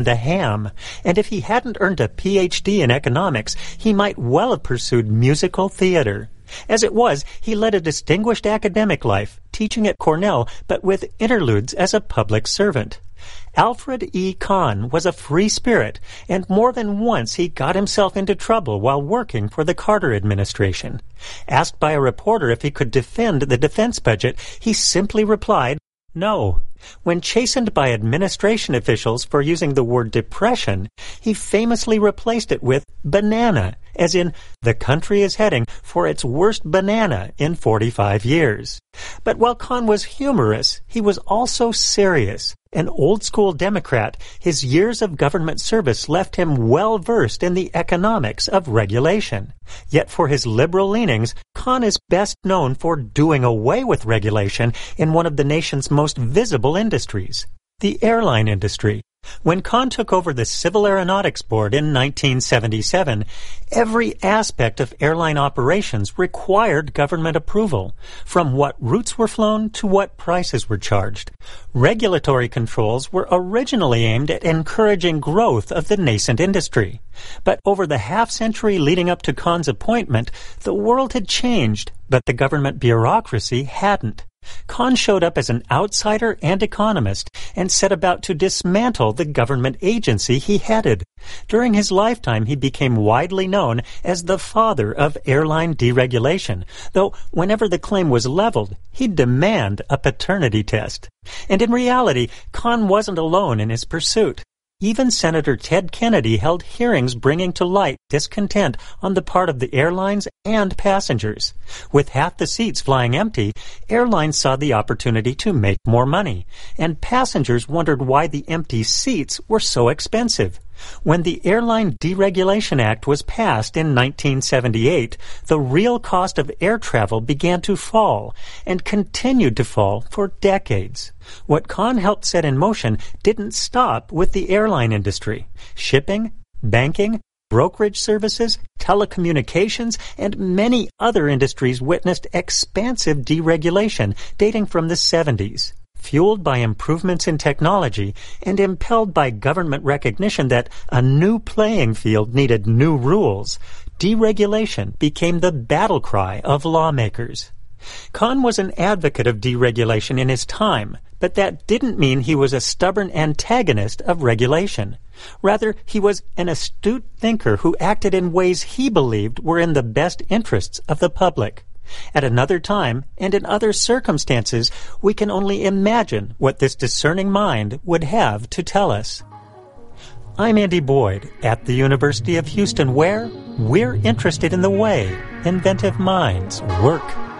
a ham, and if he hadn't earned a Ph.D. in economics, he might well have pursued musical theater. As it was, he led a distinguished academic life, teaching at Cornell, but with interludes as a public servant. Alfred E. Kahn was a free spirit, and more than once he got himself into trouble while working for the Carter administration. Asked by a reporter if he could defend the defense budget, he simply replied, "No." When chastened by administration officials for using the word depression, he famously replaced it with banana, as in, the country is heading for its worst banana in 45 years. But while Kahn was humorous, he was also serious. An old-school Democrat, his years of government service left him well-versed in the economics of regulation. Yet for his liberal leanings, Kahn is best known for doing away with regulation in one of the nation's most visible industries, the airline industry. When Kahn took over the Civil Aeronautics Board in 1977, every aspect of airline operations required government approval, from what routes were flown to what prices were charged. Regulatory controls were originally aimed at encouraging growth of the nascent industry. But over the half-century leading up to Kahn's appointment, the world had changed, but the government bureaucracy hadn't. Kahn showed up as an outsider and economist and set about to dismantle the government agency he headed. During his lifetime, he became widely known as the father of airline deregulation, though whenever the claim was leveled, he'd demand a paternity test. And in reality, Kahn wasn't alone in his pursuit. Even Senator Ted Kennedy held hearings bringing to light discontent on the part of the airlines and passengers. With half the seats flying empty, airlines saw the opportunity to make more money, and passengers wondered why the empty seats were so expensive. When the Airline Deregulation Act was passed in 1978, the real cost of air travel began to fall and continued to fall for decades. What Kahn helped set in motion didn't stop with the airline industry. Shipping, banking, brokerage services, telecommunications, and many other industries witnessed expansive deregulation dating from the 70s. Fueled by improvements in technology and impelled by government recognition that a new playing field needed new rules, deregulation became the battle cry of lawmakers. Kahn was an advocate of deregulation in his time, but that didn't mean he was a stubborn antagonist of regulation. Rather, he was an astute thinker who acted in ways he believed were in the best interests of the public. At another time, and in other circumstances, we can only imagine what this discerning mind would have to tell us. I'm Andy Boyd at the University of Houston, where we're interested in the way inventive minds work.